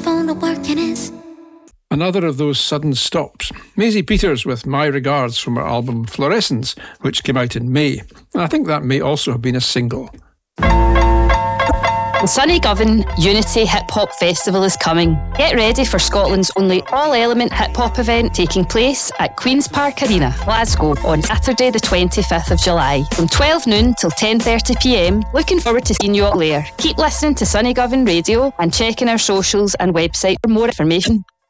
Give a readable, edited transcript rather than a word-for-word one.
phone to work and his. Another of those sudden stops. Maisie Peters with My Regards from her album Fluorescence, which came out in May. And I think that may also have been a single. The Sunnygovan Unity Hip Hop Festival is coming. Get ready for Scotland's only all-element hip hop event taking place at Queen's Park Arena, Glasgow, on Saturday the 25th of July, from 12 noon till 10:30pm. Looking forward to seeing you all there. Keep listening to Sunnygovan Radio and checking our socials and website for more information.